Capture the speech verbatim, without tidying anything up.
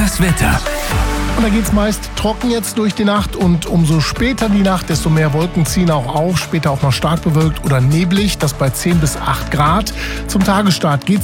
Das Wetter. Und da geht's meist trocken jetzt durch die Nacht und umso später die Nacht, desto mehr Wolken ziehen auch auf, später auch noch stark bewölkt oder neblig, das bei zehn bis acht Grad. Zum Tagesstart geht's